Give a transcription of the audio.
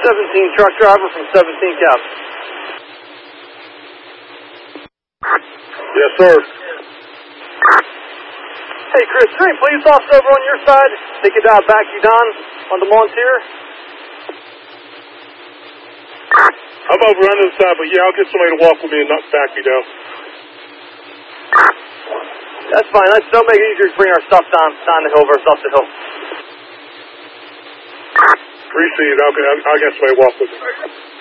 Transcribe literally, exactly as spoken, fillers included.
seventeen truck driver from seventeen Cap. Yes, sir. Hey, Chris, is there any police officer over on your side? They could uh, back you down on the Montier? I'm over on the side, but yeah, I'll get somebody to walk with me and not back me down. That's fine. That's, that'll make it easier to bring our stuff down, down the hill versus up the hill. Appreciate it. I'll, I'll get somebody to walk with me.